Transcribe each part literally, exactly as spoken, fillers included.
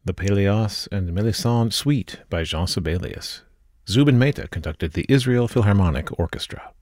The Peleos and Melisande Suite by Jean Sibelius. Zubin Mehta conducted the Israel Philharmonic Orchestra.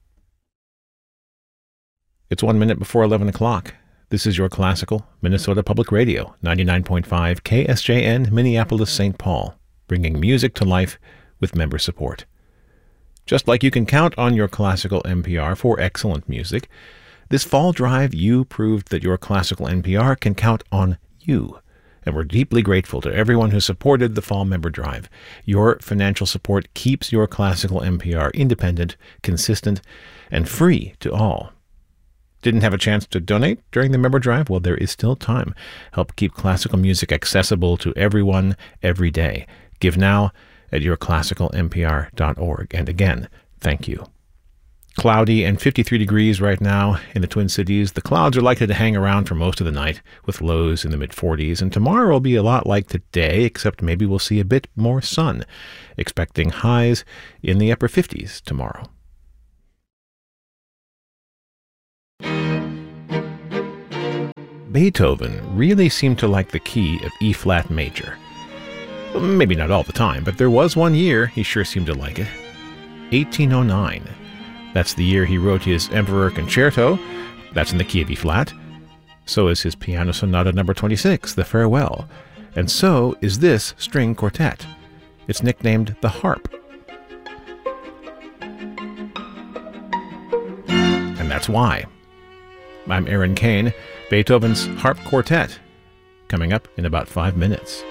It's one minute before eleven o'clock. This is your classical Minnesota Public Radio, ninety-nine point five K S J N, Minneapolis, Saint Paul, bringing music to life with member support. Just like you can count on your classical N P R for excellent music, this fall drive you proved that your classical N P R can count on you. And we're deeply grateful to everyone who supported the Fall Member Drive. Your financial support keeps your classical N P R independent, consistent, and free to all. Didn't have a chance to donate during the member drive? Well, there is still time. Help keep classical music accessible to everyone every day. Give now at your classical N P R dot org. And again, thank you. Cloudy and fifty-three degrees right now in the Twin Cities. The clouds are likely to hang around for most of the night with lows in the mid-forties. And tomorrow will be a lot like today, except maybe we'll see a bit more sun. Expecting highs in the upper fifties tomorrow. Beethoven really seemed to like the key of E-flat major. Well, maybe not all the time, but there was one year he sure seemed to like it. eighteen oh nine. That's the year he wrote his Emperor Concerto. That's in the key of E-flat. So is his Piano Sonata number twenty-six, the Farewell. And so is this string quartet. It's nicknamed the Harp. And that's why. I'm Aaron Kane. Beethoven's Harp Quartet, coming up in about five minutes.